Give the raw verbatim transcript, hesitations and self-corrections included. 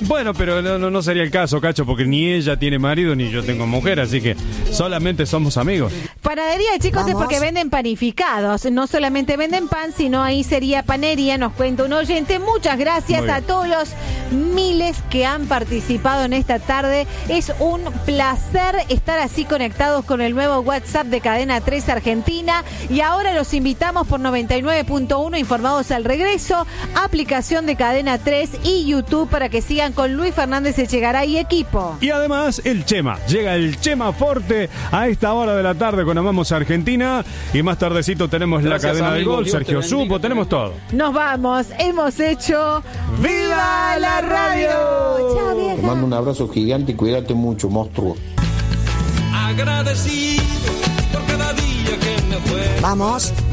Bueno, pero no, no, no sería el caso, Cacho, porque ni ella tiene marido ni yo tengo mujer, así que solamente somos amigos. Panadería, chicos, Vamos. es porque venden panificados. No solamente venden pan, sino ahí sería panería, nos cuenta un oyente. Muchas gracias a todos los miles que han participado en esta tarde. Es un placer estar así conectados con el nuevo WhatsApp de Cadena tres Argentina. Y ahora los invitamos por noventa y nueve punto uno, informados al regreso, aplicación de Cadena tres y YouTube para que sigan con Luis Fernández Echegaray y equipo. Y además el Chema, llega el Chema Forte a esta hora de la tarde con Amamos Argentina, y más tardecito tenemos Gracias, la cadena amigo, del gol, Dios Sergio Supo, tenemos todo. Nos vamos, hemos hecho ¡Viva la Radio! Chao, vieja. Te mando un abrazo gigante y cuídate mucho, monstruo. Vamos.